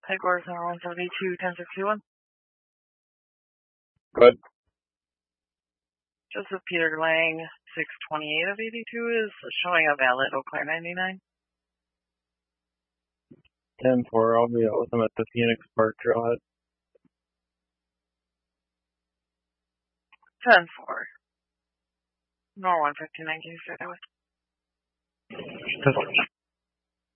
Headquarters number 172, 1061. Good. Joseph Peter Lang, 628 of 82 is showing a valid Eau Claire 99. 10-4, I'll be out with them at the Phoenix Park Trailhead. 10-4. Nor 159, can you start that with?